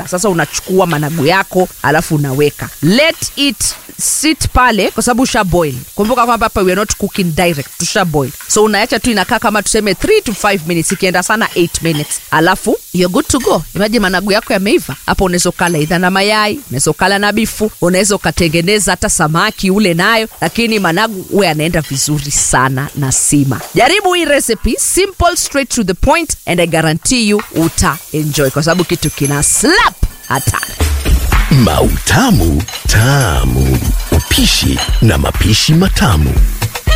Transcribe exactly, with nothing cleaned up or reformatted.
unaweka. Sasa unachukua managu yako alafu unaweka. Let it sit pale kwa sababu usha boil. Kumbuka kwamba hapa we are not cooking direct, tusha boil. So unaacha tu inakaa kama tuseme three to five minutes, ikienda sana eight minutes. Alafu you're good to go. Imagine managu yako yameiva. Hapo unaweza kula idha na mayai, unaweza kula na bifu, unaweza kutengeneza hata samaki ule nayo, lakini managu uwe yanaenda vizuri sana na sima. Jaribu hii recipe, simple, straight to the point, and I guarantee you uta enjoy kwa sababu kitu kina slap hatari. Mautamu Tamu, upishi na mapishi matamu.